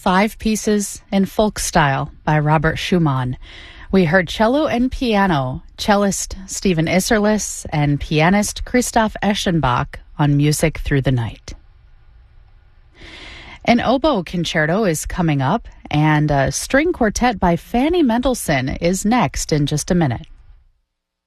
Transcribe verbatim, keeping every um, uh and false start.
five pieces in folk style by Robert Schumann. We heard cello and piano, cellist Stephen Isserlis and pianist Christoph Eschenbach on Music Through the Night. An oboe concerto is coming up, and a string quartet by Fanny Mendelssohn is next in just a minute.